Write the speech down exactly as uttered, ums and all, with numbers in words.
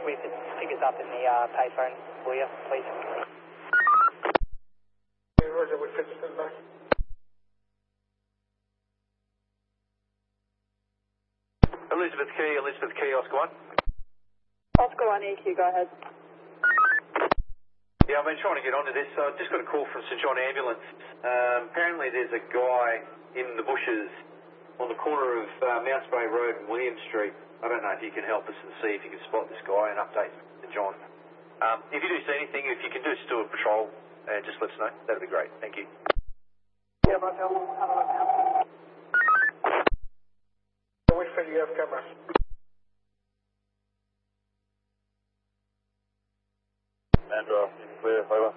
with its figures up in the uh, payphone for you, please. Yeah, Roger, Whitford, stand back. Elizabeth Key, Elizabeth Key, Oscar one. Oscar one E Q, go ahead. Yeah, I've been trying to get onto this. So I just got a call from St John Ambulance. Um, apparently there's a guy in the bushes on the corner of uh, Mount Spray Road and William Street. I don't know if you can help us and see if you can spot this guy and update St John. Um, if you do see anything, if you can just do a patrol and just let us know, that'd be great. Thank you. Yeah, Roger, I'll have a look now. Whitford, you have camera. Andrew, clear, five